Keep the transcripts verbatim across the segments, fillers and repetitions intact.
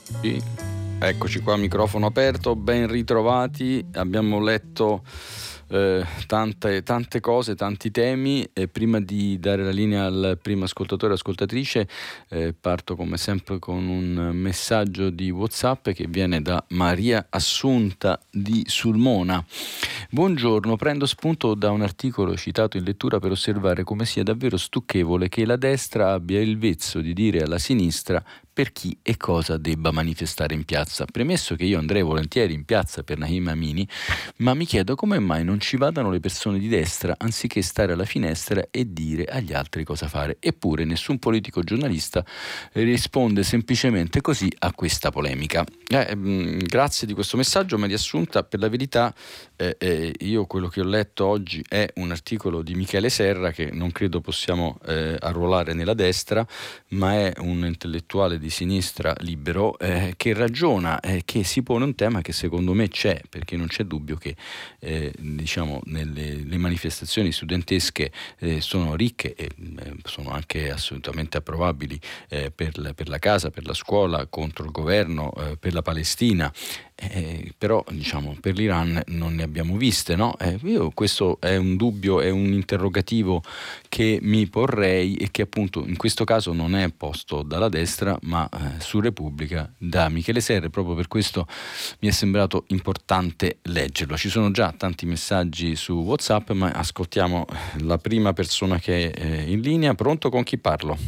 Sì. Eccoci qua, microfono aperto, ben ritrovati. Abbiamo letto eh, tante, tante cose, tanti temi, e prima di dare la linea al primo ascoltatore o ascoltatrice eh, parto come sempre con un messaggio di WhatsApp che viene da Maria Assunta di Sulmona. Buongiorno, prendo spunto da un articolo citato in lettura per osservare come sia davvero stucchevole che la destra abbia il vezzo di dire alla sinistra per chi e cosa debba manifestare in piazza. Premesso che io andrei volentieri in piazza per Naim Amini, ma mi chiedo come mai non ci vadano le persone di destra anziché stare alla finestra e dire agli altri cosa fare. Eppure nessun politico giornalista risponde semplicemente così a questa polemica. Eh, mh, grazie di questo messaggio, Maria Assunta. Per la verità eh, eh, io quello che ho letto oggi è un articolo di Michele Serra, che non credo possiamo eh, arruolare nella destra, ma è un intellettuale di sinistra libero eh, che ragiona, eh, che si pone un tema che secondo me c'è, perché non c'è dubbio che eh, diciamo nelle le manifestazioni studentesche eh, sono ricche e eh, sono anche assolutamente approvabili eh, per, la, per la casa, per la scuola, contro il governo, eh, per la Palestina. Eh, però diciamo per l'Iran non ne abbiamo viste, no? Eh, io questo è un dubbio, è un interrogativo che mi porrei e che appunto in questo caso non è posto dalla destra ma eh, su Repubblica da Michele Serra. Proprio per questo mi è sembrato importante leggerlo. Ci sono già tanti messaggi su WhatsApp, ma ascoltiamo la prima persona che è in linea. Pronto, con chi parlo?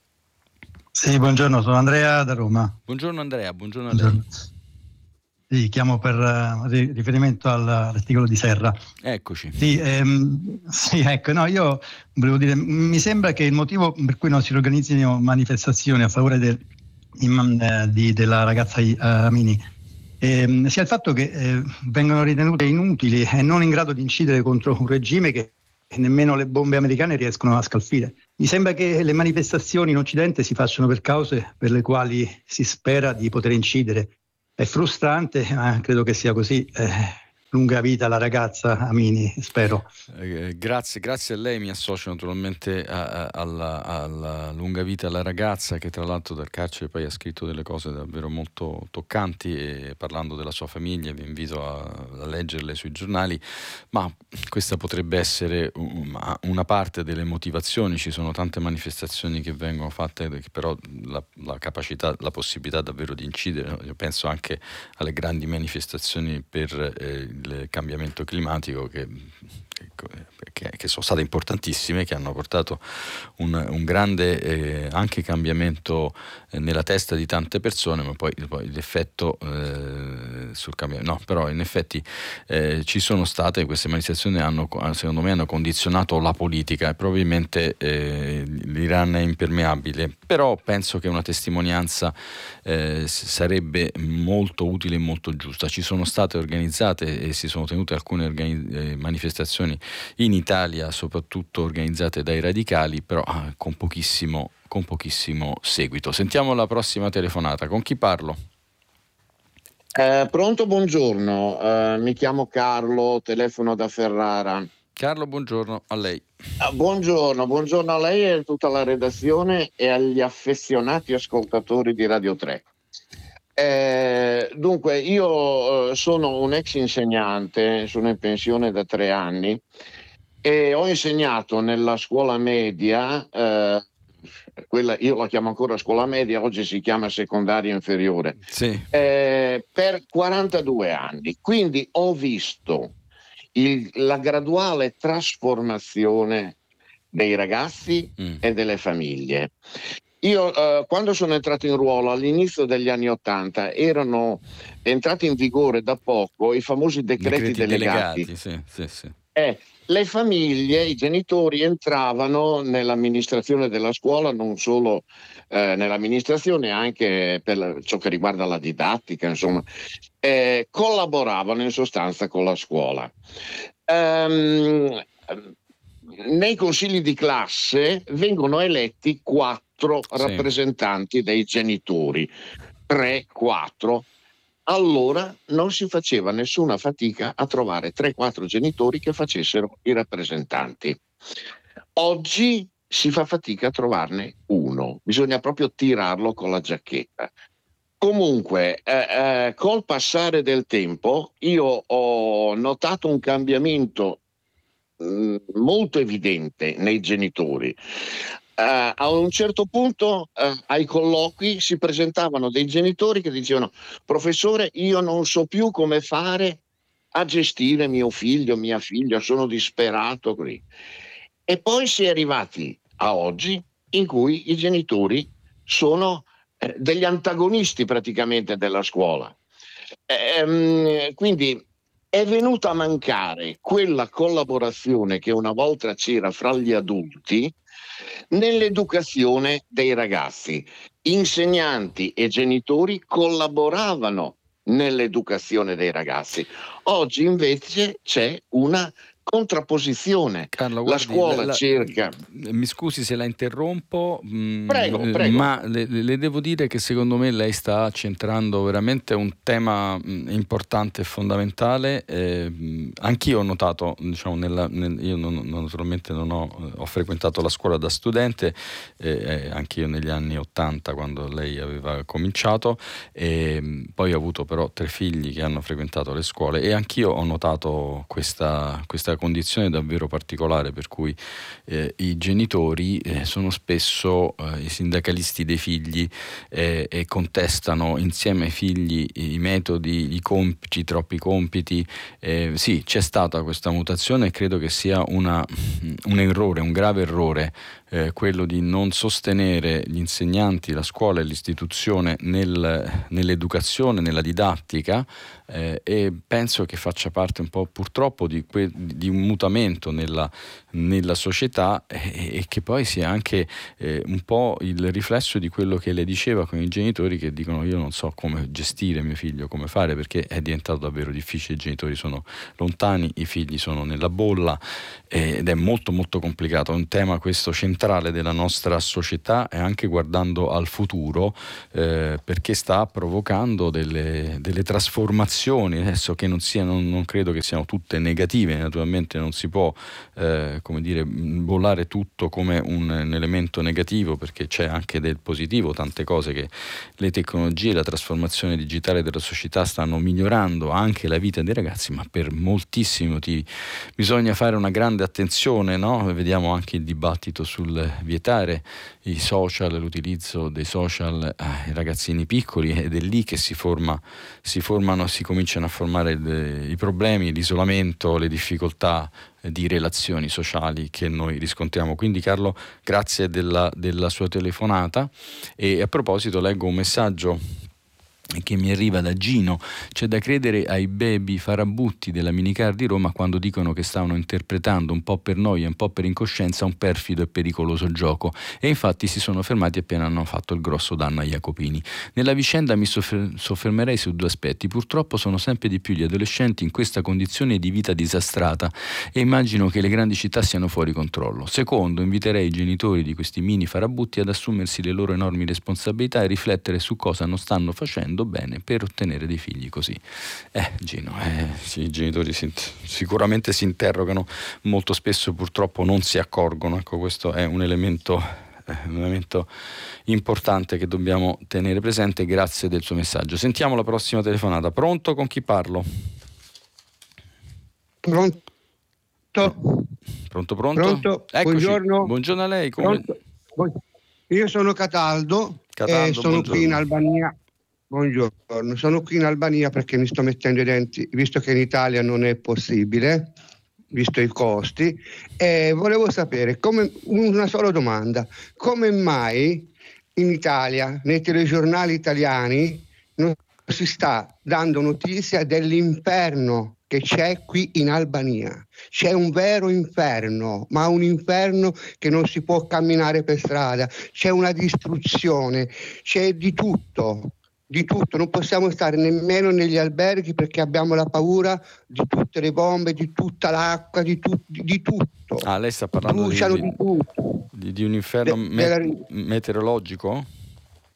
Sì, buongiorno, sono Andrea da Roma. Buongiorno Andrea, buongiorno a Buongiorno. lei. Sì, chiamo per uh, riferimento all'articolo di Serra. Eccoci. Sì, ehm, sì, ecco, no, io volevo dire, mi sembra che il motivo per cui non si organizzino manifestazioni a favore del, in, eh, di, della ragazza uh, Amini ehm, sia il fatto che eh, vengono ritenute inutili e non in grado di incidere contro un regime che nemmeno le bombe americane riescono a scalfire. Mi sembra che le manifestazioni in Occidente si facciano per cause per le quali si spera di poter incidere. È frustrante, ma credo che sia così. Eh, lunga vita alla ragazza Amini, spero. Eh, grazie, grazie a lei. Mi associo naturalmente a, a, alla, alla lunga vita alla ragazza, che tra l'altro dal carcere poi ha scritto delle cose davvero molto toccanti, e parlando della sua famiglia vi invito a, a leggerle sui giornali. Ma questa potrebbe essere una, una parte delle motivazioni. Ci sono tante manifestazioni che vengono fatte, che però la, la capacità, la possibilità davvero di incidere, io penso anche alle grandi manifestazioni per eh, il cambiamento climatico che Che, che sono state importantissime, che hanno portato un, un grande eh, anche cambiamento eh, nella testa di tante persone, ma poi, poi l'effetto eh, sul cambiamento no, però in effetti eh, ci sono state queste manifestazioni, hanno, secondo me hanno condizionato la politica, e probabilmente eh, l'Iran è impermeabile, però penso che una testimonianza eh, sarebbe molto utile e molto giusta. Ci sono state organizzate e si sono tenute alcune organi- eh, manifestazioni in Italia, soprattutto organizzate dai radicali, però ah, con pochissimo, con pochissimo seguito. Sentiamo la prossima telefonata. Con chi parlo? Eh, pronto, buongiorno. Eh, mi chiamo Carlo, telefono da Ferrara. Carlo, buongiorno a lei. Ah, buongiorno, buongiorno a lei e a tutta la redazione e agli affezionati ascoltatori di Radio tre. Eh, dunque, io eh, sono un ex insegnante, sono in pensione da tre anni e ho insegnato nella scuola media, eh, quella io la chiamo ancora scuola media, oggi si chiama secondaria inferiore, Sì. eh, per quarantadue anni. Quindi ho visto il, la graduale trasformazione dei ragazzi Mm. e delle famiglie. Io eh, quando sono entrato in ruolo all'inizio degli anni Ottanta erano entrati in vigore da poco i famosi decreti, Decreti delegati. delegati, sì, sì, sì. Eh, le famiglie, i genitori entravano nell'amministrazione della scuola, non solo eh, nell'amministrazione, anche per la- ciò che riguarda la didattica, insomma, eh, collaboravano in sostanza con la scuola. Ehm, nei consigli di classe vengono eletti quattro Sì. rappresentanti dei genitori, tre, quattro. Allora non si faceva nessuna fatica a trovare tre quattro genitori che facessero i rappresentanti. Oggi si fa fatica a trovarne uno, bisogna proprio tirarlo con la giacchetta. Comunque, eh, eh, col passare del tempo, io ho notato un cambiamento mh, molto evidente nei genitori. Uh, a un certo punto uh, ai colloqui si presentavano dei genitori che dicevano: professore, io non so più come fare a gestire mio figlio, mia figlia, sono disperato qui. E poi si è arrivati a oggi in cui i genitori sono eh, degli antagonisti praticamente della scuola. Ehm, quindi è venuta a mancare quella collaborazione che una volta c'era fra gli adulti nell'educazione dei ragazzi. Insegnanti e genitori collaboravano nell'educazione dei ragazzi. Oggi invece c'è una contrapposizione. Carlo, La guardi, scuola la- la- cerca. mi scusi se la interrompo, mh, Prego, eh, prego. ma le, le devo dire che secondo me lei sta centrando veramente un tema mh, importante e fondamentale. Eh, mh, anch'io ho notato, diciamo, nella, nel- io non, non- naturalmente non ho, ho frequentato la scuola da studente, eh, eh, anch'io negli anni ottanta quando lei aveva cominciato, e mh, poi ho avuto però tre figli che hanno frequentato le scuole e anch'io ho notato questa, questa condizione davvero particolare per cui eh, i genitori eh, sono spesso eh, i sindacalisti dei figli eh, e contestano insieme ai figli i metodi, i compiti, troppi compiti. Eh, sì, c'è stata questa mutazione e credo che sia una, un errore, un grave errore, eh, quello di non sostenere gli insegnanti, la scuola e l'istituzione nel, nell'educazione, nella didattica, eh, e penso che faccia parte un po' purtroppo di, que- di un mutamento nella, nella società, e, e che poi sia anche eh, un po' il riflesso di quello che lei diceva con i genitori che dicono: io non so come gestire mio figlio, come fare, perché è diventato davvero difficile, i genitori sono lontani, i figli sono nella bolla, eh, ed è molto molto complicato. È un tema questo centrale della nostra società e anche guardando al futuro, eh, perché sta provocando delle, delle trasformazioni adesso che non siano, non credo che siano tutte negative. Naturalmente non si può eh, come dire, bollare tutto come un, un elemento negativo, perché c'è anche del positivo, tante cose che le tecnologie, la trasformazione digitale della società stanno migliorando anche la vita dei ragazzi, ma per moltissimi motivi bisogna fare una grande attenzione, no? Vediamo anche il dibattito sul vietare i social, l'utilizzo dei social ai ragazzini piccoli, ed è lì che si forma, si formano, si cominciano a formare le, i problemi, l'isolamento, le difficoltà di relazioni sociali che noi riscontriamo. Quindi Carlo, grazie della, della sua telefonata, e a proposito leggo un messaggio che mi arriva da Gino: c'è da credere ai baby farabutti della minicar di Roma quando dicono che stavano interpretando un po' per noia, un po' per incoscienza, un perfido e pericoloso gioco, e infatti si sono fermati appena hanno fatto il grosso danno a Jacopini. Nella vicenda mi soffer- soffermerei su due aspetti. Purtroppo sono sempre di più gli adolescenti in questa condizione di vita disastrata e immagino che le grandi città siano fuori controllo. Secondo, inviterei i genitori di questi mini farabutti ad assumersi le loro enormi responsabilità e riflettere su cosa non stanno facendo bene per ottenere dei figli così. Eh Gino, eh, sì, i genitori si, sicuramente si interrogano, molto spesso purtroppo non si accorgono. Ecco, questo è un elemento, eh, un elemento importante che dobbiamo tenere presente. Grazie del suo messaggio. Sentiamo la prossima telefonata. Pronto? Con chi parlo? Pronto? Pronto, pronto? Pronto? Eccoci. Buongiorno. Buongiorno a lei. Come... Io sono Cataldo, Cataldo, e sono buongiorno. qui in Albania. Buongiorno, sono qui in Albania perché mi sto mettendo i denti, visto che in Italia non è possibile, visto i costi, e volevo sapere, come, una sola domanda: come mai in Italia, nei telegiornali italiani, non si sta dando notizia dell'inferno che c'è qui in Albania? C'è un vero inferno, ma un inferno che non si può camminare per strada, c'è una distruzione, c'è di tutto. Di tutto, non possiamo stare nemmeno negli alberghi perché abbiamo la paura di tutte le bombe, di tutta l'acqua, di, tu, di, di tutto. Ah, lei sta parlando Bruciano di, di, tutto. di, di un inferno De, me- della... meteorologico?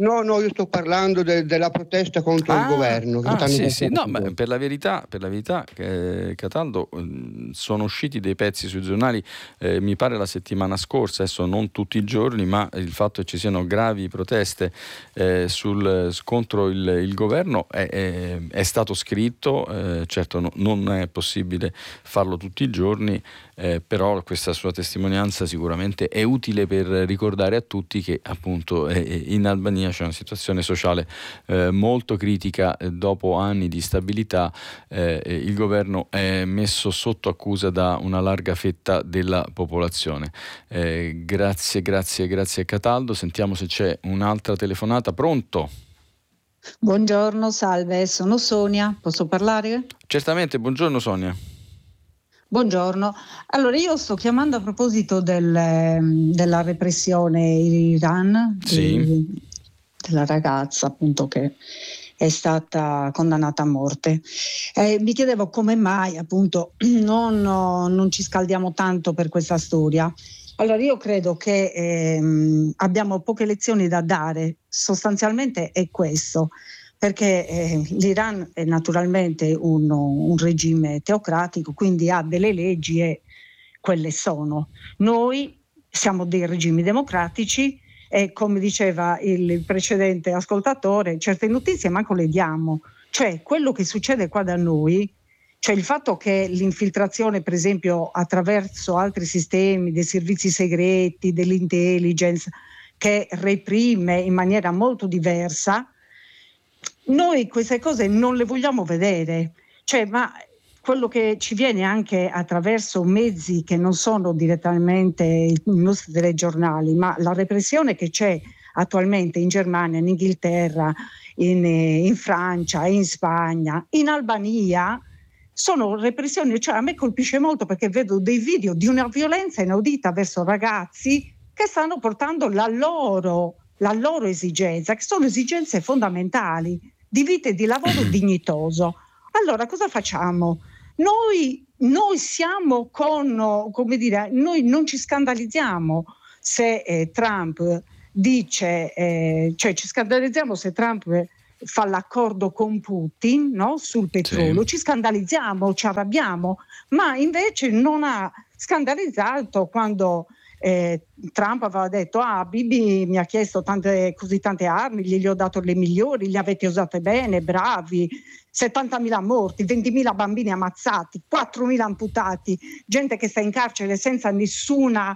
No, no, io sto parlando de- della protesta contro ah, il governo. Che ah, stanno sì, sì. No, ma facendo. per la verità, per la verità eh, Cataldo, eh, sono usciti dei pezzi sui giornali, eh, mi pare la settimana scorsa, adesso non tutti i giorni, ma il fatto che ci siano gravi proteste eh, sul, contro il, il governo è, è, è stato scritto, eh, certo no, non è possibile farlo tutti i giorni, eh, però questa sua testimonianza sicuramente è utile per ricordare a tutti che appunto eh, in Albania c'è una situazione sociale eh, molto critica. Eh, dopo anni di stabilità eh, il governo è messo sotto accusa da una larga fetta della popolazione. Eh, grazie, grazie, grazie Cataldo. Sentiamo se c'è un'altra telefonata. Pronto? Buongiorno, salve, sono Sonia, posso parlare? Certamente, buongiorno Sonia. Buongiorno, allora io sto chiamando a proposito del, della repressione in Iran, Sì. di, della ragazza appunto che è stata condannata a morte. Eh, mi chiedevo come mai appunto non, non ci scaldiamo tanto per questa storia. Allora io credo che ehm, abbiamo poche lezioni da dare, sostanzialmente è questo. Perché eh, l'Iran è naturalmente un, un regime teocratico, quindi ha delle leggi e quelle sono. Noi siamo dei regimi democratici e, come diceva il precedente ascoltatore, certe notizie manco le diamo. Cioè quello che succede qua da noi, cioè il fatto che l'infiltrazione per esempio attraverso altri sistemi, dei servizi segreti, dell'intelligence, che reprime in maniera molto diversa, noi queste cose non le vogliamo vedere, cioè, ma quello che ci viene anche attraverso mezzi che non sono direttamente i nostri telegiornali, ma la repressione che c'è attualmente in Germania, in Inghilterra, in, in Francia, in Spagna, in Albania, sono repressioni, cioè a me colpisce molto perché vedo dei video di una violenza inaudita verso ragazzi che stanno portando la loro, la loro esigenza, che sono esigenze fondamentali di vita e di lavoro dignitoso. Allora cosa facciamo? Noi, noi siamo con, come dire, noi non ci scandalizziamo se eh, Trump dice, eh, cioè ci scandalizziamo se Trump fa l'accordo con Putin, no, sul petrolio, sì. Ci scandalizziamo, ci arrabbiamo, ma invece non ha scandalizzato quando Eh, Trump aveva detto ah Bibi mi ha chiesto tante, così tante armi, gli ho dato le migliori, le avete usate bene, bravi, settantamila morti, ventimila bambini ammazzati, quattromila amputati, gente che sta in carcere senza nessuna,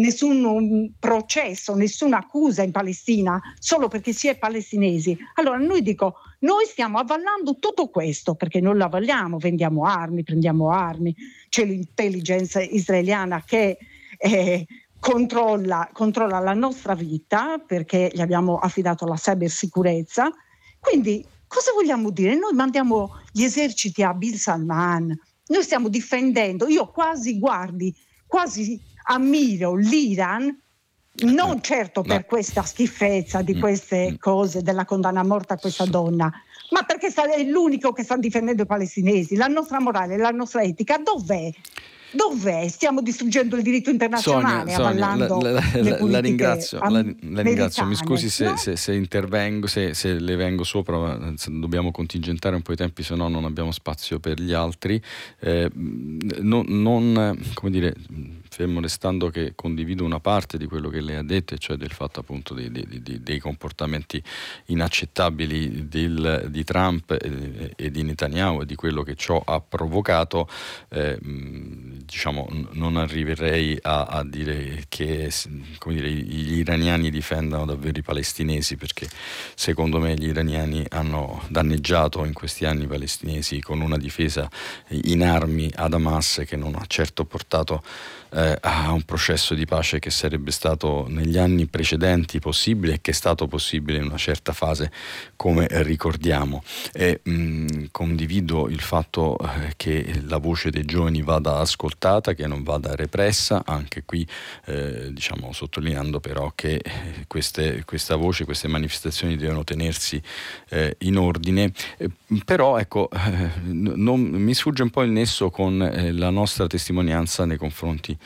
nessun processo, nessuna accusa in Palestina, solo perché si è palestinesi. Allora noi dico, noi stiamo avvallando tutto questo, perché non lo avvalliamo, vendiamo armi, prendiamo armi, c'è l'intelligence israeliana che eh, Controlla, controlla la nostra vita perché gli abbiamo affidato la cybersicurezza. Quindi cosa vogliamo dire? Noi mandiamo gli eserciti a Bin Salman, noi stiamo difendendo, io quasi guardi, quasi ammiro l'Iran, non certo per no. questa schifezza di queste cose, della condanna a morte a questa donna, ma perché è l'unico che sta difendendo i palestinesi. La nostra morale, la nostra etica, dov'è? Dov'è? Stiamo distruggendo il diritto internazionale, Sonia, avvallando Sonia, la, la, le la, la ringrazio, la, la ringrazio. Mi scusi se, no? se, se intervengo, se, se le vengo sopra, ma dobbiamo contingentare un po' i tempi, se no non abbiamo spazio per gli altri. Eh, non, non, come dire, fermo restando che condivido una parte di quello che lei ha detto, cioè del fatto appunto dei, dei, dei, dei comportamenti inaccettabili del, di Trump e, e di Netanyahu e di quello che ciò ha provocato. Eh, diciamo non arriverei a, a dire che come dire, gli iraniani difendano davvero i palestinesi, perché secondo me gli iraniani hanno danneggiato in questi anni i palestinesi con una difesa in armi ad Hamas che non ha certo portato eh, a un processo di pace che sarebbe stato negli anni precedenti possibile e che è stato possibile in una certa fase, come ricordiamo. E mh, condivido il fatto eh, che la voce dei giovani vada ascoltata, che non vada repressa, anche qui eh, diciamo sottolineando però che queste, questa voce, queste manifestazioni devono tenersi eh, in ordine, eh, però ecco eh, non, mi sfugge un po' il nesso con eh, la nostra testimonianza nei confronti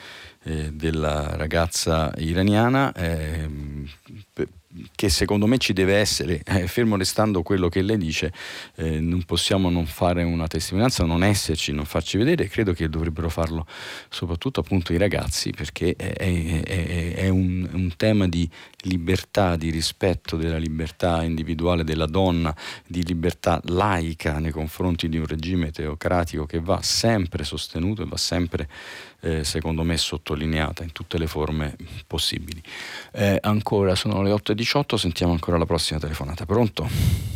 eh, della ragazza iraniana, eh, che secondo me ci deve essere, eh, fermo restando quello che lei dice, eh, non possiamo non fare una testimonianza, non esserci, non farci vedere. Credo che dovrebbero farlo soprattutto appunto i ragazzi, perché è, è, è, è un, un tema di libertà, di rispetto della libertà individuale della donna, di libertà laica nei confronti di un regime teocratico che va sempre sostenuto e va sempre eh, secondo me sottolineata in tutte le forme possibili. Eh, ancora sono le otto e diciotto, sentiamo ancora la prossima telefonata. Pronto?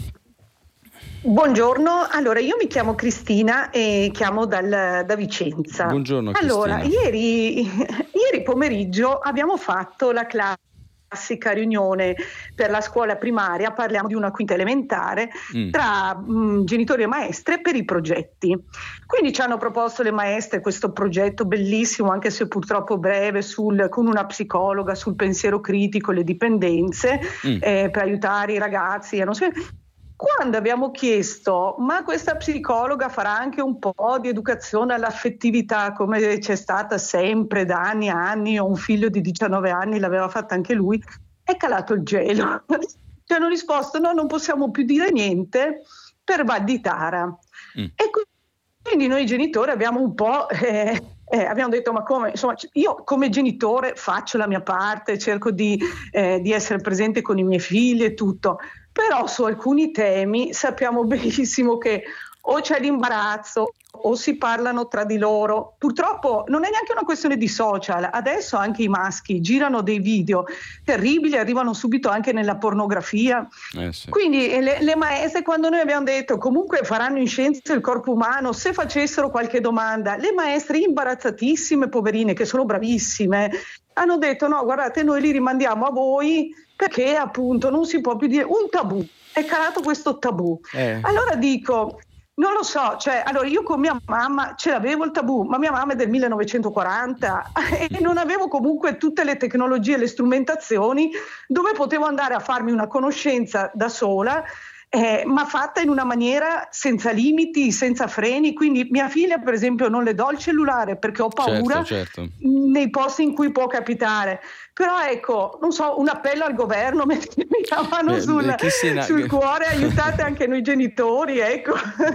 Buongiorno, allora io mi chiamo Cristina e chiamo dal, da Vicenza. Buongiorno Cristina. Allora, ieri, ieri pomeriggio abbiamo fatto la classica riunione per la scuola primaria, parliamo di una quinta elementare, mm. tra mh, genitori e maestre per i progetti. Quindi ci hanno proposto le maestre questo progetto bellissimo, anche se purtroppo breve, sul, con una psicologa sul pensiero critico, le dipendenze, mm. eh, per aiutare i ragazzi a non so. Quando abbiamo chiesto, ma questa psicologa farà anche un po' di educazione all'affettività, come c'è stata sempre da anni e anni, ho un figlio di diciannove anni, l'aveva fatta anche lui, è calato il gelo. Ci hanno risposto, no, non possiamo più dire niente per Val di Tara. Mm. E quindi noi genitori abbiamo un po'... Eh, Eh, abbiamo detto ma come, insomma io come genitore faccio la mia parte, cerco di, eh, di essere presente con i miei figli e tutto, però su alcuni temi sappiamo benissimo che o c'è l'imbarazzo o si parlano tra di loro. Purtroppo non è neanche una questione di social, adesso anche i maschi girano dei video terribili, arrivano subito anche nella pornografia. Eh sì. Quindi le, le maestre, quando noi abbiamo detto comunque faranno in scienza il corpo umano, se facessero qualche domanda, le maestre imbarazzatissime, poverine, che sono bravissime, hanno detto no, guardate, noi li rimandiamo a voi perché appunto non si può più dire, un tabù, è calato questo tabù. Eh. Allora dico, non lo so, cioè, allora io con mia mamma ce l'avevo il tabù, ma mia mamma è del millenovecentoquaranta e non avevo comunque tutte le tecnologie e le strumentazioni dove potevo andare a farmi una conoscenza da sola, eh, ma fatta in una maniera senza limiti, senza freni. Quindi mia figlia per esempio non le do il cellulare perché ho paura, certo, certo. nei posti in cui può capitare. Però ecco, non so, un appello al governo, mettimi la mano Beh, sul, Cristina, sul cuore, aiutate anche noi genitori, ecco,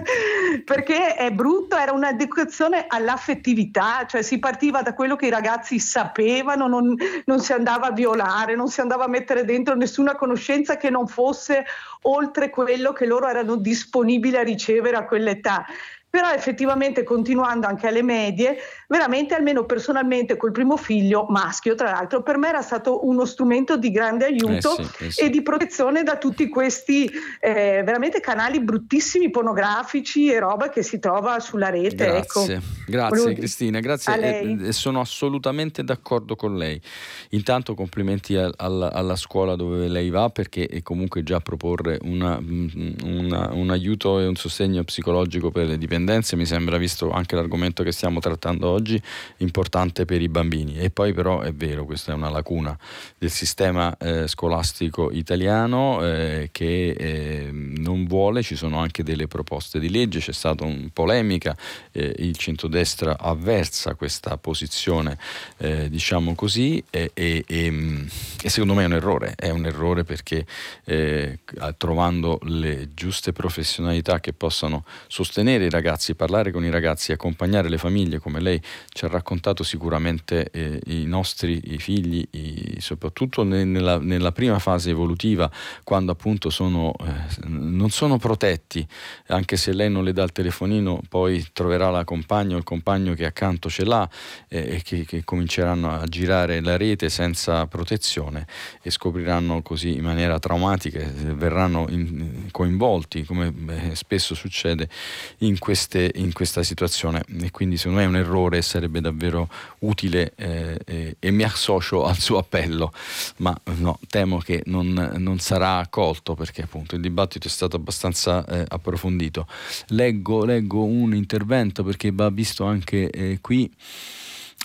perché è brutto, era un'educazione all'affettività, cioè si partiva da quello che i ragazzi sapevano, non, non si andava a violare, non si andava a mettere dentro nessuna conoscenza che non fosse oltre quello che loro erano disponibili a ricevere a quell'età. Però effettivamente continuando anche alle medie, veramente almeno personalmente col primo figlio, maschio tra l'altro, per me era stato uno strumento di grande aiuto eh sì, eh sì. e di protezione da tutti questi eh, veramente canali bruttissimi pornografici e roba che si trova sulla rete. Grazie, ecco. grazie Volevo... Cristina, grazie e, e sono assolutamente d'accordo con lei. Intanto complimenti a, alla, alla scuola dove lei va, perché è comunque già proporre una, una, un aiuto e un sostegno psicologico per le dipendenze mi sembra, visto anche l'argomento che stiamo trattando oggi, importante per i bambini. E poi però è vero, questa è una lacuna del sistema eh, scolastico italiano eh, che eh, non vuole, ci sono anche delle proposte di legge, c'è stata una polemica, eh, il centrodestra avversa questa posizione eh, diciamo così e, e, e, e secondo me è un errore, è un errore perché eh, trovando le giuste professionalità che possano sostenere i ragazzi, parlare con i ragazzi, accompagnare le famiglie, come lei ci ha raccontato sicuramente eh, i nostri i figli, i, soprattutto ne, nella, nella prima fase evolutiva, quando appunto sono, eh, non sono protetti, anche se lei non le dà il telefonino, poi troverà la compagna o il compagno che accanto ce l'ha eh, e che, che cominceranno a girare la rete senza protezione e scopriranno così in maniera traumatica, verranno in, coinvolti, come eh, spesso succede in queste in questa situazione, e quindi secondo me è un errore, sarebbe davvero utile eh, e, e mi associo al suo appello, ma no, temo che non, non sarà accolto perché appunto il dibattito è stato abbastanza eh, approfondito. Leggo, leggo un intervento perché va visto anche eh, qui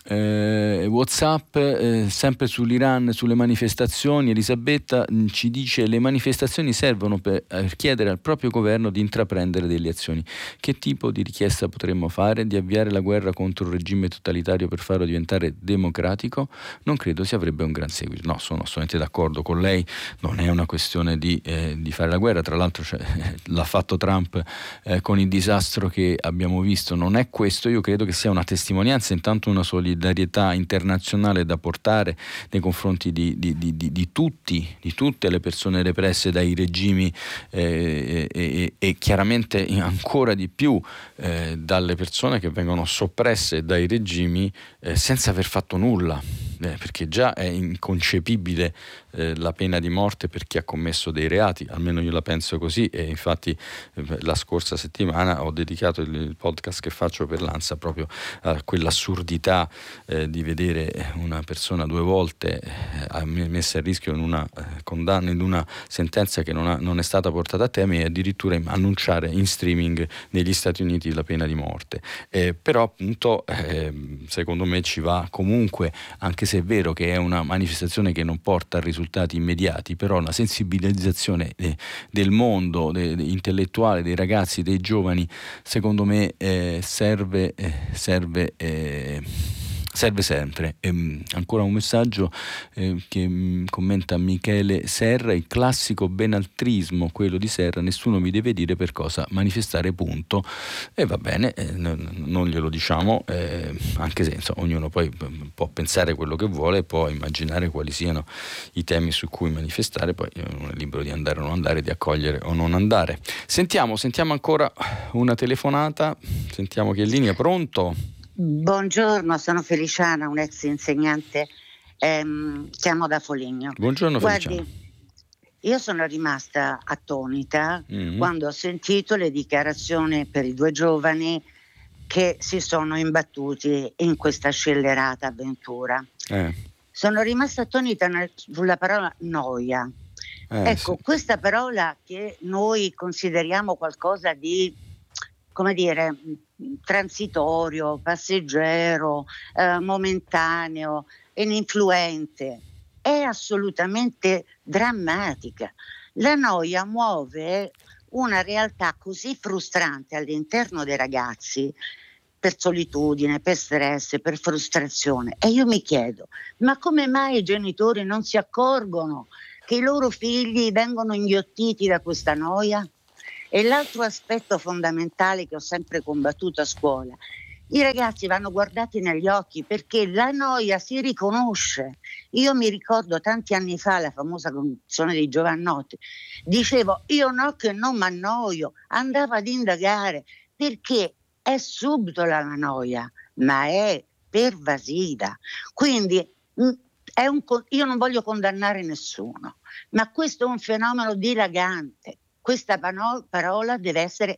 Eh, WhatsApp, eh, sempre sull'Iran, sulle manifestazioni. Elisabetta mh, ci dice: le manifestazioni servono per eh, chiedere al proprio governo di intraprendere delle azioni. Che tipo di richiesta potremmo fare? Di avviare la guerra contro un regime totalitario per farlo diventare democratico? Non credo si avrebbe un gran seguito. No, sono assolutamente d'accordo con lei, non è una questione di, eh, di fare la guerra. Tra l'altro cioè, l'ha fatto Trump eh, con il disastro che abbiamo visto. Non è questo, io credo che sia una testimonianza, intanto una solidarietà internazionale da portare nei confronti di, di, di, di, di tutti, di tutte le persone represse dai regimi eh, e, e chiaramente ancora di più eh, dalle persone che vengono soppresse dai regimi eh, senza aver fatto nulla, eh, perché già è inconcepibile eh, la pena di morte per chi ha commesso dei reati, almeno io la penso così, e infatti eh, la scorsa settimana ho dedicato il, il podcast che faccio per l'ANSA proprio a quell'assurdità Eh, di vedere una persona due volte eh, messa a rischio in una eh, condanna, in una sentenza che non, ha, non è stata portata a termine, e addirittura annunciare in streaming negli Stati Uniti la pena di morte. Eh, però appunto eh, secondo me ci va comunque, anche se è vero che è una manifestazione che non porta a risultati immediati, però una sensibilizzazione eh, del mondo de, de intellettuale, dei ragazzi, dei giovani, secondo me eh, serve eh, serve eh, serve sempre. E, ancora un messaggio eh, che mh, commenta Michele Serra: il classico benaltrismo, quello di Serra, nessuno mi deve dire per cosa manifestare, punto. E va bene, eh, n- non glielo diciamo, eh, anche se insomma, ognuno poi può pensare quello che vuole, può immaginare quali siano i temi su cui manifestare, poi uno è libero di andare o non andare, di accogliere o non andare. Sentiamo, sentiamo ancora una telefonata, sentiamo chi è in linea. Pronto? Buongiorno, sono Feliciana, un ex insegnante, ehm, chiamo da Foligno. Buongiorno Feliciana. Guardi, io sono rimasta attonita mm-hmm. quando ho sentito le dichiarazioni per i due giovani che si sono imbattuti in questa scellerata avventura. Eh. Sono rimasta attonita nel, sulla parola noia. Eh, ecco, sì. Questa parola che noi consideriamo qualcosa di, come dire, transitorio, passeggero, eh, momentaneo, ininfluente, è assolutamente drammatica. La noia muove una realtà così frustrante all'interno dei ragazzi, per solitudine, per stress, per frustrazione. E io mi chiedo, ma come mai i genitori non si accorgono che i loro figli vengono inghiottiti da questa noia? E l'altro aspetto fondamentale che ho sempre combattuto a scuola: i ragazzi vanno guardati negli occhi, perché la noia si riconosce. Io mi ricordo tanti anni fa la famosa canzone di Giovannotti, dicevo io no che non mi annoio, andavo ad indagare, perché è subdola la noia, ma è pervasiva. Quindi è un, io non voglio condannare nessuno, ma questo è un fenomeno dilagante. Questa parola deve essere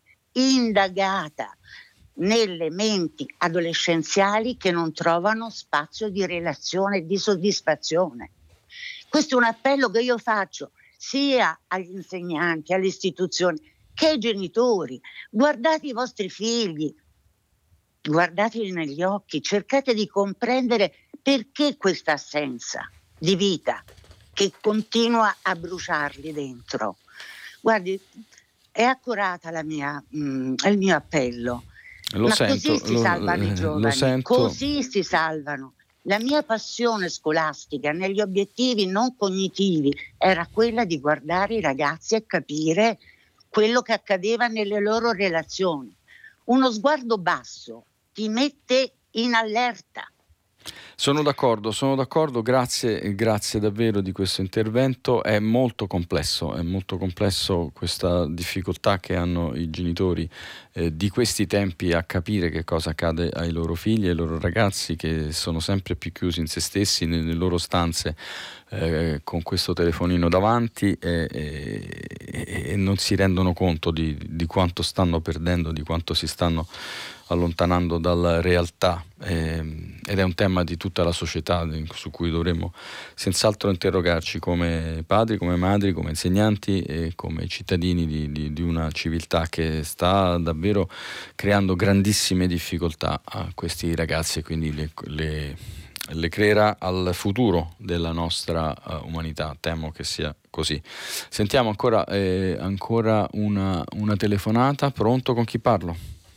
indagata nelle menti adolescenziali che non trovano spazio di relazione e di soddisfazione. Questo è un appello che io faccio sia agli insegnanti, alle istituzioni, che ai genitori. Guardate i vostri figli, guardateli negli occhi, cercate di comprendere perché questa assenza di vita che continua a bruciarli dentro. Guardi, è accurata la mia, mh, il mio appello. Lo Ma sento, così si lo, salvano i giovani, lo sento. Così si salvano. La mia passione scolastica negli obiettivi non cognitivi era quella di guardare i ragazzi e capire quello che accadeva nelle loro relazioni. Uno sguardo basso ti mette in allerta. Sono d'accordo, sono d'accordo, grazie, grazie davvero di questo intervento. È molto complesso, è molto complesso questa difficoltà che hanno i genitori eh, di questi tempi a capire che cosa accade ai loro figli, ai loro ragazzi, che sono sempre più chiusi in se stessi, nelle loro stanze, eh, con questo telefonino davanti e, e, e non si rendono conto di, di quanto stanno perdendo, di quanto si stanno allontanando dalla realtà, eh, ed è un tema di tutta la società su cui dovremmo senz'altro interrogarci come padri, come madri, come insegnanti e come cittadini di, di, di una civiltà che sta davvero creando grandissime difficoltà a questi ragazzi e quindi le, le, le creerà al futuro della nostra uh, umanità. Temo che sia così. Sentiamo ancora, eh, ancora una, una telefonata. Pronto, con chi parlo?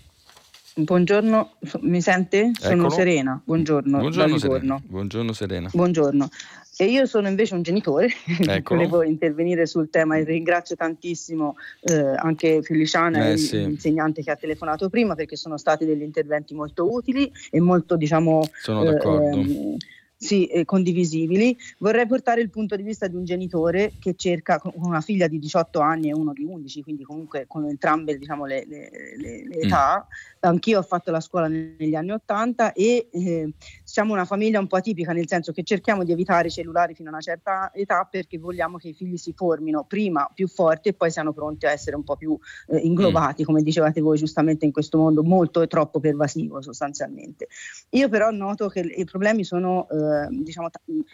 Buongiorno, mi sente? Sono Eccolo. Serena, buongiorno. Buongiorno Serena. Buongiorno Serena. Buongiorno. E io sono invece un genitore, Eccolo. volevo intervenire sul tema e ringrazio tantissimo eh, anche Feliciana eh, e sì. l'insegnante che ha telefonato prima, perché sono stati degli interventi molto utili e molto, diciamo, sono d'accordo. Eh, sì, eh, condivisibili. Vorrei portare il punto di vista di un genitore che cerca, con una figlia di diciotto anni e uno di undici, quindi comunque con entrambe, diciamo, le, le, le, le età. Mm. Anch'io ho fatto la scuola negli anni Ottanta e eh, siamo una famiglia un po' atipica, nel senso che cerchiamo di evitare i cellulari fino a una certa età perché vogliamo che i figli si formino prima più forti e poi siano pronti a essere un po' più eh, inglobati, mm. come dicevate voi giustamente, in questo mondo molto e troppo pervasivo sostanzialmente. Io però noto che i problemi sono eh, diciamo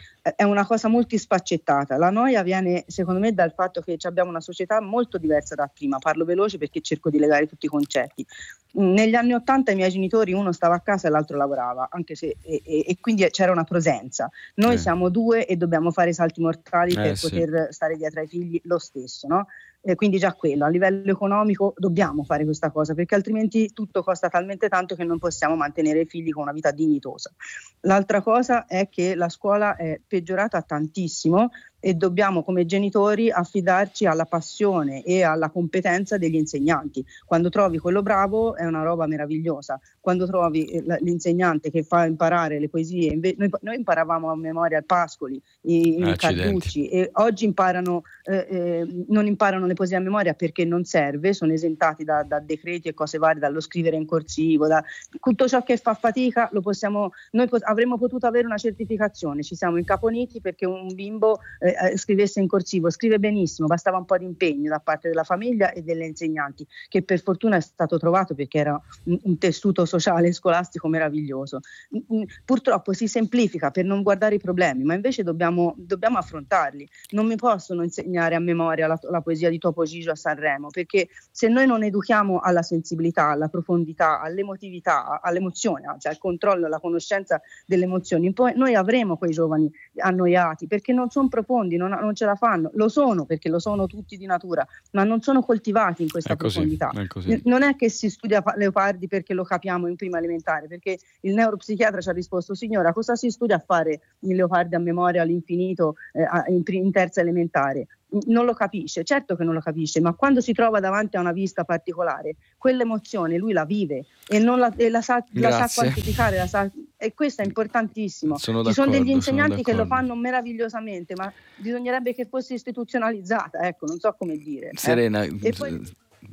è una cosa multisfaccettata. La noia viene secondo me dal fatto che abbiamo una società molto diversa da prima. Parlo veloce perché cerco di legare tutti i concetti. Negli anni Ottanta i miei genitori, uno stava a casa e l'altro lavorava, anche se e, e, e quindi c'era una presenza. Noi eh. siamo due e dobbiamo fare i salti mortali eh, per sì. poter stare dietro ai figli lo stesso, no? Eh, quindi già quello, a livello economico dobbiamo fare questa cosa perché altrimenti tutto costa talmente tanto che non possiamo mantenere i figli con una vita dignitosa. L'altra cosa è che la scuola è peggiorata tantissimo e dobbiamo come genitori affidarci alla passione e alla competenza degli insegnanti. Quando trovi quello bravo è una roba meravigliosa, quando trovi l'insegnante che fa imparare le poesie, noi, noi imparavamo a memoria il Pascoli, i, i Carducci e oggi imparano, eh, eh, non imparano le poesie a memoria perché non serve, sono esentati da, da decreti e cose varie, dallo scrivere in corsivo, da tutto ciò che fa fatica lo possiamo, noi pot- avremmo potuto avere una certificazione, ci siamo incaponiti perché un bimbo eh, scrivesse in corsivo, scrive benissimo, bastava un po' di impegno da parte della famiglia e delle insegnanti, che per fortuna è stato trovato perché era un, un tessuto sociale e scolastico meraviglioso. Purtroppo si semplifica per non guardare i problemi, ma invece dobbiamo, dobbiamo affrontarli. Non mi possono insegnare a memoria la, la poesia di Topo Gigio a Sanremo, perché se noi non educhiamo alla sensibilità, alla profondità, all'emotività, all'emozione, cioè al controllo, alla conoscenza delle emozioni, poi noi avremo quei giovani annoiati perché non sono profondi, non, non ce la fanno. Lo sono perché lo sono tutti di natura, ma non sono coltivati in questa è così, profondità. È così. Non è che si studia Leopardi perché lo capiamo in prima elementare, perché il neuropsichiatra ci ha risposto: signora, cosa si studia a fare il Leopardi a memoria all'infinito eh, in, in terza elementare? Non lo capisce, certo che non lo capisce, ma quando si trova davanti a una vista particolare, quell'emozione lui la vive e, non la, e la, sa, la sa quantificare, la sa, e questo è importantissimo. Sono Ci sono degli insegnanti che lo fanno meravigliosamente, ma bisognerebbe che fosse istituzionalizzata, ecco, non so come dire. Serena, eh. E poi...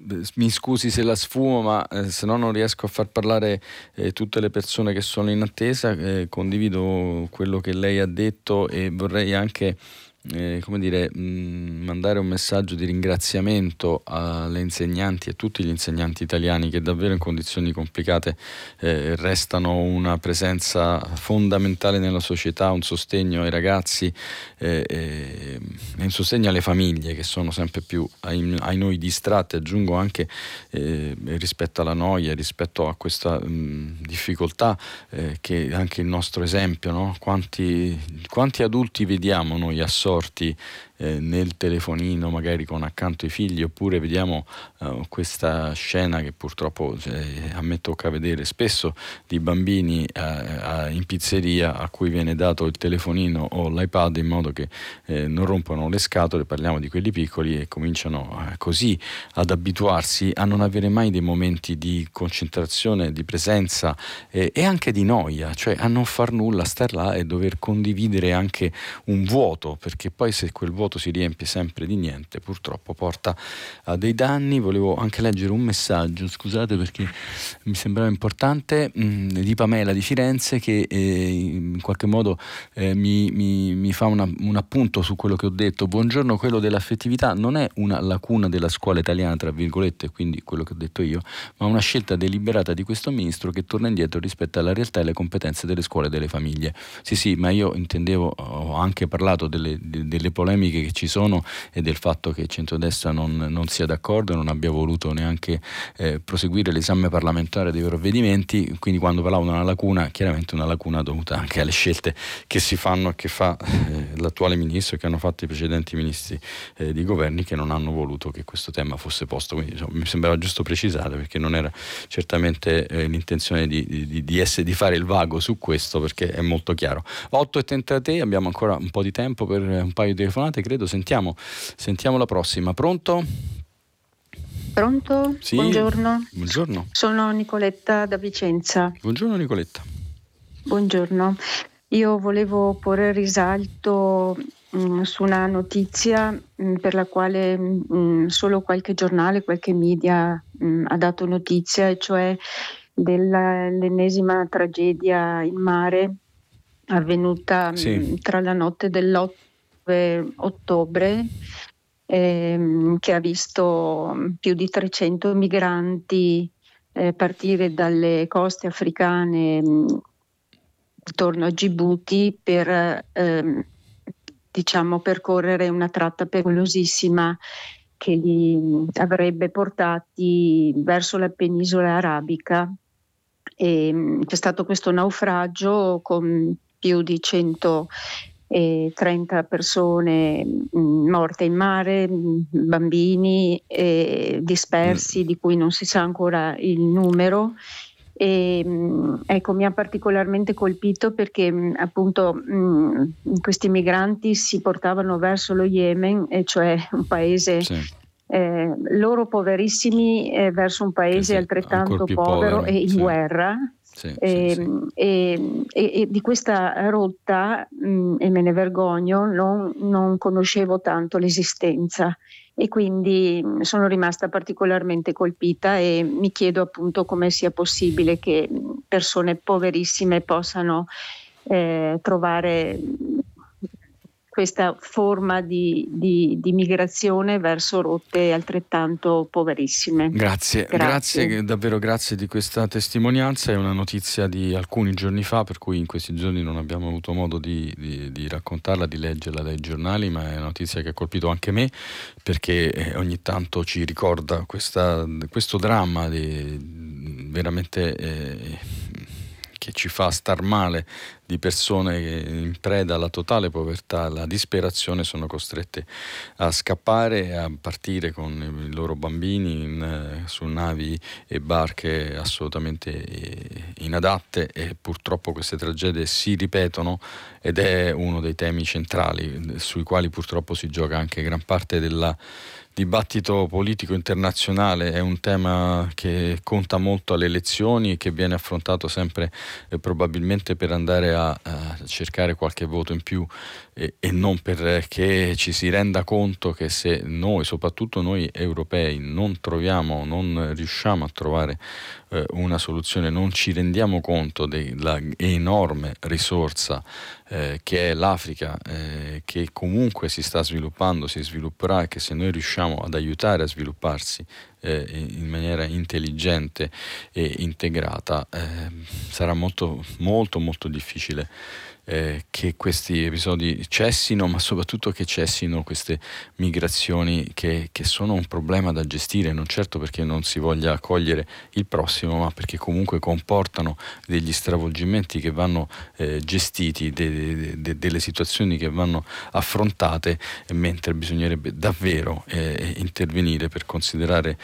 mi scusi se la sfumo, ma eh, se no non riesco a far parlare eh, tutte le persone che sono in attesa. Eh, condivido quello che lei ha detto e vorrei anche Eh, come dire, mh, mandare un messaggio di ringraziamento alle insegnanti e a tutti gli insegnanti italiani che davvero in condizioni complicate eh, restano una presenza fondamentale nella società, un sostegno ai ragazzi eh, e un sostegno alle famiglie che sono sempre più ai, ai noi distratti. Aggiungo anche eh, rispetto alla noia, rispetto a questa mh, difficoltà eh, che anche il nostro esempio, no? Quanti, quanti adulti vediamo noi assorti Eh, nel telefonino magari con accanto i figli, oppure vediamo uh, questa scena che purtroppo cioè, a me tocca vedere spesso di bambini uh, uh, in pizzeria a cui viene dato il telefonino o l'iPad in modo che eh, non rompono le scatole. Parliamo di quelli piccoli e cominciano uh, così ad abituarsi a non avere mai dei momenti di concentrazione, di presenza eh, e anche di noia, cioè a non far nulla, star là e dover condividere anche un vuoto, perché poi se quel vuoto vuoto si riempie sempre di niente, purtroppo porta a dei danni. Volevo anche leggere un messaggio, scusate perché mi sembrava importante, mh, di Pamela di Firenze, che eh, in qualche modo eh, mi, mi, mi fa una, un appunto su quello che ho detto. Buongiorno, quello dell'affettività non è una lacuna della scuola italiana, tra virgolette, quindi quello che ho detto io, ma una scelta deliberata di questo ministro che torna indietro rispetto alla realtà e alle competenze delle scuole e delle famiglie. Sì sì, ma io intendevo, ho anche parlato delle, delle polemiche che ci sono e del fatto che il centrodestra non, non sia d'accordo e non abbia voluto neanche eh, proseguire l'esame parlamentare dei provvedimenti. Quindi quando parlavo di una lacuna, chiaramente una lacuna dovuta anche alle scelte che si fanno e che fa eh, l'attuale ministro e che hanno fatto i precedenti ministri eh, di governi, che non hanno voluto che questo tema fosse posto. Quindi insomma, mi sembrava giusto precisare, perché non era certamente eh, l'intenzione di, di, di, essere, di fare il vago su questo, perché è molto chiaro. otto e trentatré, abbiamo ancora un po' di tempo per un paio di telefonate, credo. Sentiamo, sentiamo la prossima. Pronto? Pronto? Sì. Buongiorno. Buongiorno. Sono Nicoletta da Vicenza. Buongiorno Nicoletta. Buongiorno. Io volevo porre risalto mh, su una notizia mh, per la quale mh, solo qualche giornale, qualche media mh, ha dato notizia, e cioè dell'ennesima tragedia in mare avvenuta sì. mh, tra la notte dell'otto ottobre, ehm, che ha visto più di trecento migranti eh, partire dalle coste africane mh, attorno a Gibuti per ehm, diciamo percorrere una tratta pericolosissima che li avrebbe portati verso la penisola arabica. E mh, c'è stato questo naufragio con più di centotrenta persone mh, morte in mare, mh, bambini eh, dispersi, mm. di cui non si sa ancora il numero. E, ecco, mi ha particolarmente colpito perché appunto mh, questi migranti si portavano verso lo Yemen, e cioè un paese sì. eh, loro poverissimi eh, verso un paese sì, altrettanto povero, povero e in sì. guerra. Sì, e, sì, sì. E, e, e di questa rotta, mh, e me ne vergogno, non, non conoscevo tanto l'esistenza, e quindi sono rimasta particolarmente colpita e mi chiedo appunto come sia possibile che persone poverissime possano eh, trovare questa forma di, di, di migrazione verso rotte altrettanto poverissime. Grazie, grazie, grazie, davvero grazie di questa testimonianza. È una notizia di alcuni giorni fa, per cui in questi giorni non abbiamo avuto modo di, di, di raccontarla, di leggerla dai giornali, ma è una notizia che ha colpito anche me, perché ogni tanto ci ricorda questa, questo dramma di, veramente eh, che ci fa star male, di persone che in preda alla totale povertà, alla disperazione, sono costrette a scappare, a partire con i loro bambini in, su navi e barche assolutamente inadatte, e purtroppo queste tragedie si ripetono, ed è uno dei temi centrali sui quali purtroppo si gioca anche gran parte del dibattito politico internazionale. È un tema che conta molto alle elezioni e che viene affrontato sempre eh, probabilmente per andare a A, a cercare qualche voto in più, e, e non perché ci si renda conto che se noi, soprattutto noi europei, non troviamo, non riusciamo a trovare eh, una soluzione, non ci rendiamo conto della enorme risorsa eh, che è l'Africa, eh, che comunque si sta sviluppando, si svilupperà, e che se noi riusciamo ad aiutare a svilupparsi eh, in maniera intelligente e integrata, eh, sarà molto molto molto difficile eh, che questi episodi cessino, ma soprattutto che cessino queste migrazioni che, che sono un problema da gestire, non certo perché non si voglia accogliere il prossimo, ma perché comunque comportano degli stravolgimenti che vanno eh, gestiti, de, de, de, delle situazioni che vanno affrontate, mentre bisognerebbe davvero eh, intervenire per considerare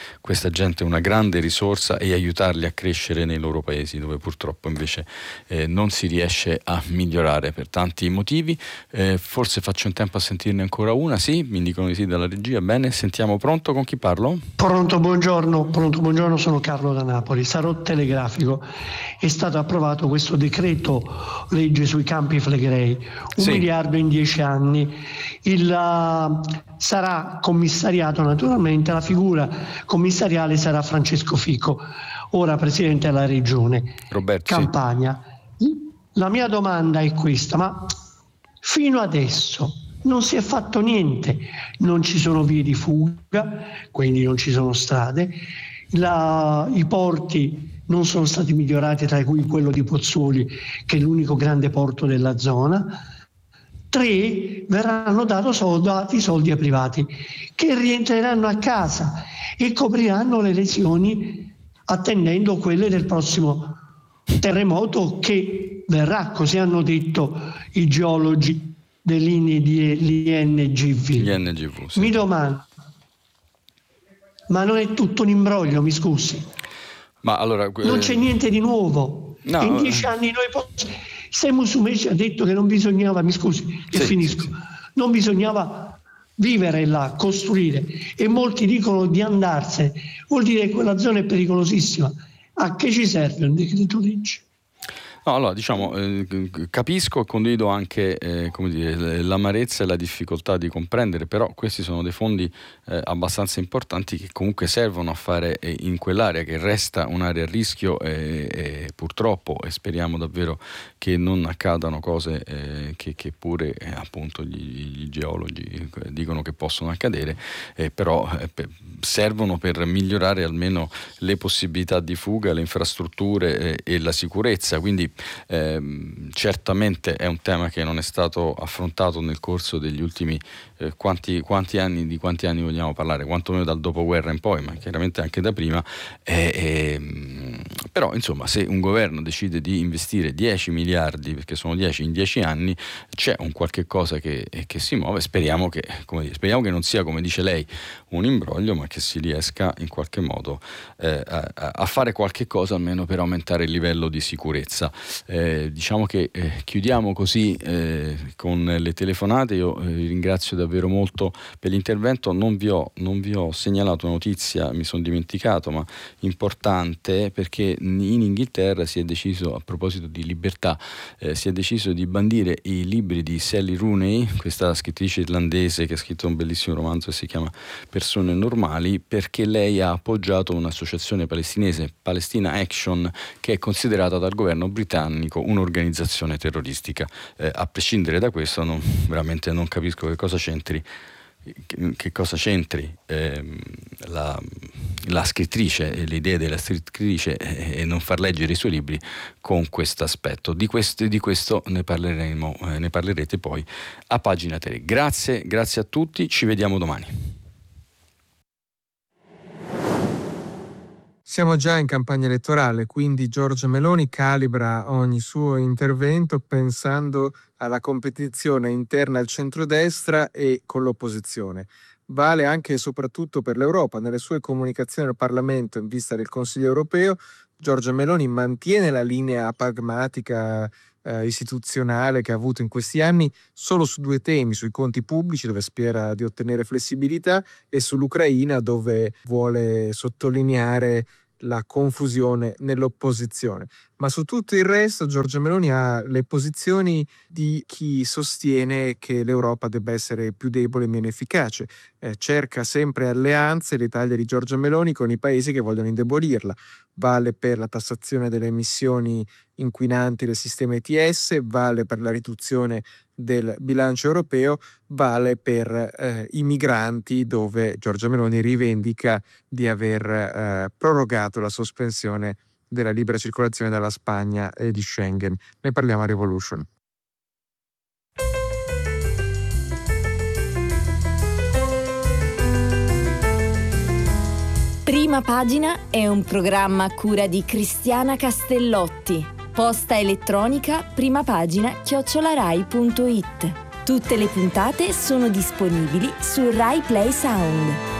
questa gente una grande risorsa e aiutarli a crescere nei loro paesi, dove purtroppo invece eh, non si riesce a migliorare per tanti motivi. Eh, forse faccio in tempo a sentirne ancora una. Sì, mi dicono di sì dalla regia. Bene, sentiamo. Pronto, con chi parlo? Pronto, buongiorno, pronto, buongiorno, sono Carlo da Napoli. Sarò telegrafico. È stato approvato questo decreto legge sui Campi Flegrei, un sì. miliardo in dieci anni. Il, uh, sarà commissariato naturalmente, la figura commissariale sarà Francesco Fico, ora presidente della regione Roberto, Campania. Sì. La mia domanda è questa: ma fino adesso non si è fatto niente, non ci sono vie di fuga, quindi non ci sono strade, la, i porti non sono stati migliorati, tra cui quello di Pozzuoli, che è l'unico grande porto della zona. Tre, verranno dato soldi, dati soldi ai privati che rientreranno a casa e copriranno le lesioni attendendo quelle del prossimo terremoto che verrà, così hanno detto i geologi dell'I N G V. L'I N G V, sì. Mi domando, ma non è tutto un imbroglio, mi scusi? Ma allora, non c'è niente di nuovo. No, in dieci eh. anni noi possiamo... Se Musumeci ha detto che non bisognava, mi scusi, che sì, finisco, sì, sì. non bisognava vivere là, costruire, e molti dicono di andarsene, vuol dire che quella zona è pericolosissima. A che ci serve un decreto legge? No, allora diciamo, eh, capisco e condivido anche eh, come dire, l'amarezza e la difficoltà di comprendere, però questi sono dei fondi eh, abbastanza importanti che comunque servono a fare eh, in quell'area che resta un'area a rischio e, e purtroppo, e speriamo davvero che non accadano cose eh, che, che pure eh, appunto gli, gli geologi dicono che possono accadere, eh, però eh, per, servono per migliorare almeno le possibilità di fuga, le infrastrutture eh, e la sicurezza, quindi Eh, certamente è un tema che non è stato affrontato nel corso degli ultimi eh, quanti, quanti anni, di quanti anni vogliamo parlare, quantomeno dal dopoguerra in poi, ma chiaramente anche da prima, eh, eh, però insomma se un governo decide di investire dieci miliardi, perché sono dieci in dieci anni, c'è un qualche cosa che, che si muove. Speriamo che, come dire, speriamo che non sia, come dice lei, un imbroglio, ma che si riesca in qualche modo eh, a, a fare qualche cosa almeno per aumentare il livello di sicurezza. Eh, diciamo che eh, chiudiamo così eh, con le telefonate. Io eh, ringrazio davvero molto per l'intervento. Non vi ho, non vi ho segnalato una notizia, mi sono dimenticato, ma importante, perché in Inghilterra si è deciso, a proposito di libertà, eh, si è deciso di bandire i libri di Sally Rooney, questa scrittrice irlandese che ha scritto un bellissimo romanzo che si chiama Persone normali, perché lei ha appoggiato un'associazione palestinese, Palestina Action, che è considerata dal governo britannico un'organizzazione terroristica. Eh, a prescindere da questo, non, veramente non capisco che cosa c'entri che, che cosa c'entri ehm, la, la scrittrice e le idee della scrittrice e, e non far leggere i suoi libri con questo aspetto. Di questo, di questo ne parleremo, eh, ne parlerete poi a pagina tre. Grazie, grazie a tutti, ci vediamo domani. Siamo già in campagna elettorale, quindi Giorgia Meloni calibra ogni suo intervento pensando alla competizione interna al centrodestra e con l'opposizione. Vale anche e soprattutto per l'Europa. Nelle sue comunicazioni al Parlamento in vista del Consiglio europeo, Giorgia Meloni mantiene la linea pragmatica eh, istituzionale che ha avuto in questi anni solo su due temi: sui conti pubblici, dove spera di ottenere flessibilità, e sull'Ucraina, dove vuole sottolineare la confusione nell'opposizione. Ma su tutto il resto Giorgia Meloni ha le posizioni di chi sostiene che l'Europa debba essere più debole e meno efficace. Eh, cerca sempre alleanze, l'Italia di Giorgia Meloni, con i paesi che vogliono indebolirla. Vale per la tassazione delle emissioni inquinanti del sistema E T S, vale per la riduzione del bilancio europeo, vale per eh, i migranti, dove Giorgia Meloni rivendica di aver eh, prorogato la sospensione della libera circolazione dalla Spagna e di Schengen. Ne parliamo a Revolution. Prima Pagina è un programma a cura di Cristiana Castellotti. Posta elettronica primapagina chiocciola rai punto it. Tutte le puntate sono disponibili su Rai Play Sound.